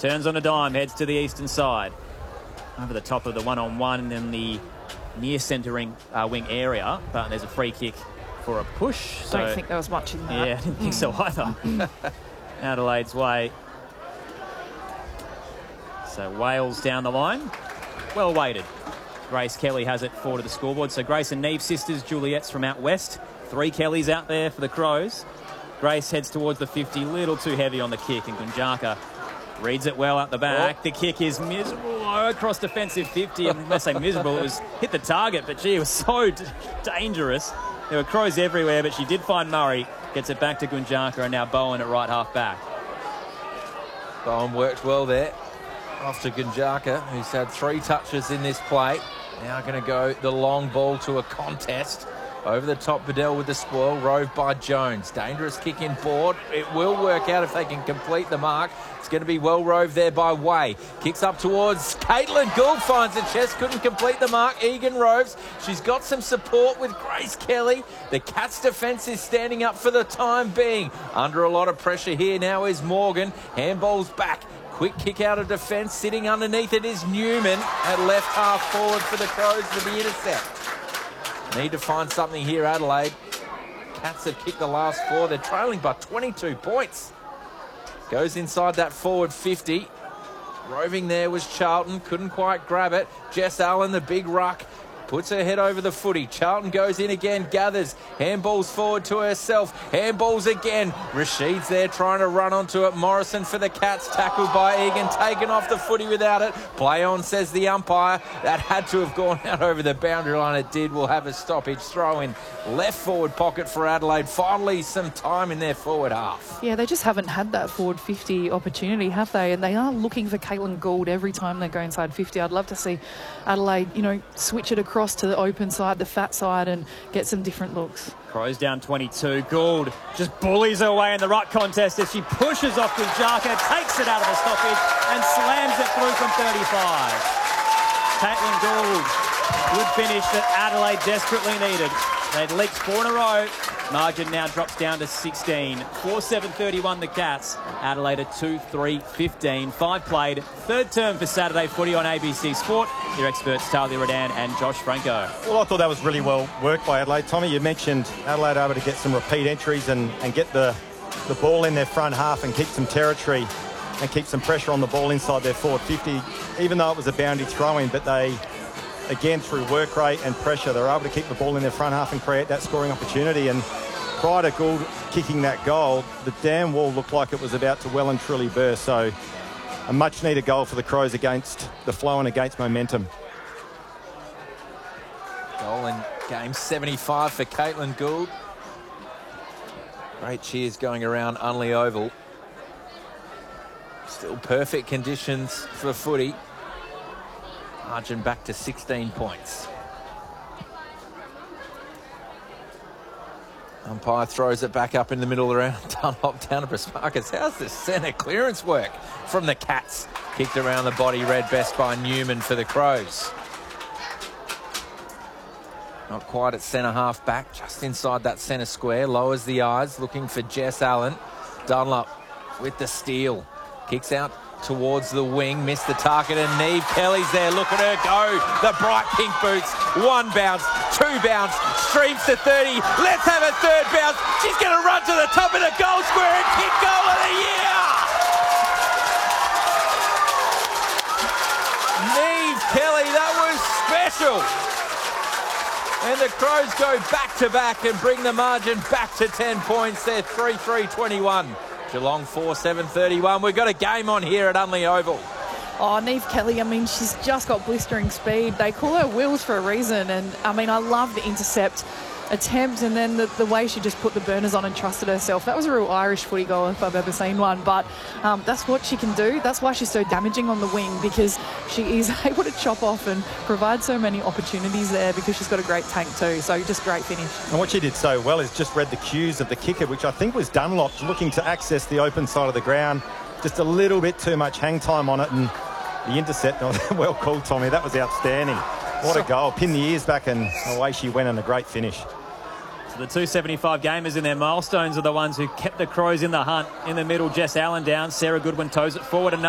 Turns on a dime, heads to the eastern side. Over the top of the one-on-one in the near centering wing area. But there's a free kick for a push. I don't think there was much in that. Yeah, I didn't think so either. Adelaide's way. So Wales down the line. Well weighted. Grace Kelly has it forward to the scoreboard. So Grace and Neve sisters, Juliet's from out west. 3 Kellys out there for the Crows. Grace heads towards the 50, little too heavy on the kick, and Gunjaka reads it well at the back. The kick is miserable across defensive 50. And when I say miserable, it was hit the target, but gee, it was so dangerous. There were Crows everywhere, but she did find Murray. Gets it back to Gunjaka, and now Bowen at right half back. Bowen worked well there. Off to Gunjaka, who's had 3 touches in this play. Now going to go the long ball to a contest. Over the top, Bedell with the spoil, rove by Jones. Dangerous kick in board. It will work out if they can complete the mark. It's going to be well roved there by Way. Kicks up towards Caitlin Gould, finds the chest, couldn't complete the mark. Egan roves. She's got some support with Grace Kelly. The Cats defence is standing up for the time being. Under a lot of pressure here now is Morgan. Handball's back. Quick kick out of defence. Sitting underneath it is Newman at left half forward for the Crows for the intercept. Need to find something here, Adelaide. Cats have kicked the last 4. They're trailing by 22 points. Goes inside that forward 50. Roving there was Charlton. Couldn't quite grab it. Jess Allen, the big ruck. Puts her head over the footy. Charlton goes in again, gathers. Handballs forward to herself. Handballs again. Rashid's there trying to run onto it. Morrison for the Cats. Tackled by Egan. Taken off the footy without it. Play on, says the umpire. That had to have gone out over the boundary line. It did. We'll have a stoppage. Throw in left forward pocket for Adelaide. Finally some time in their forward half. Yeah, they just haven't had that forward 50 opportunity, have they? And they are looking for Caitlin Gould every time they go inside 50. I'd love to see Adelaide, switch it across to the open side, the fat side, and get some different looks. Crows down 22. Gould just bullies her way in the ruck contest as she pushes off Gunjaka, takes it out of the stoppage and slams it through from 35. Caitlin Gould, good finish that Adelaide desperately needed. They'd leaked 4 in a row. Margin now drops down to 16. 4-7-31 the Cats. Adelaide at 2-3-15. 5 played. Third term for Saturday footy on ABC Sport. Your experts Talia Redan and Josh Franco. Well, I thought that was really well worked by Adelaide. Tommy, you mentioned Adelaide able to get some repeat entries and get the ball in their front half and keep some territory and keep some pressure on the ball inside their forward 50, even though it was a boundary throw-in, but they, again, through work rate and pressure, they're able to keep the ball in their front half and create that scoring opportunity. And prior to Gould kicking that goal, the dam wall looked like it was about to well and truly burst. So a much-needed goal for the Crows against the flow and against momentum. Goal in game 75 for Caitlin Gould. Great cheers going around Unley Oval. Still perfect conditions for footy. Margin back to 16 points. Umpire throws it back up in the middle around Dunlop down to Prasmakis. How's the centre clearance work from the Cats? Kicked around the body, read best by Newman for the Crows. Not quite at centre half back, just inside that centre square. Lowers the eyes, looking for Jess Allen. Dunlop with the steal. Kicks out towards the wing, missed the target, and Neve Kelly's there. Look at her go. The bright pink boots. 1 bounce, 2 bounce, streams to 30. Let's have a 3rd bounce. She's going to run to the top of the goal square and kick goal of the year. Neve Kelly, that was special. And the Crows go back-to-back and bring the margin back to 10 points. They're 3-3-21. Geelong 4-7-31. We've got a game on here at Unley Oval. Oh, Neve Kelly, she's just got blistering speed. They call her Wheels for a reason. And, I love the intercept attempt and then the way she just put the burners on and trusted herself. That was a real Irish footy goal if I've ever seen one. But that's what she can do. That's why she's so damaging on the wing, because she is able to chop off and provide so many opportunities there because she's got a great tank too. So just great finish. And what she did so well is just read the cues of the kicker, which I think was Dunlop, looking to access the open side of the ground. Just a little bit too much hang time on it, and the intercept, well called, Tommy. That was outstanding. What a goal. Pin the ears back and away she went, and a great finish. So the 275 gamers in their milestones are the ones who kept the Crows in the hunt. In the middle, Jess Allen down. Sarah Goodwin toes it forward.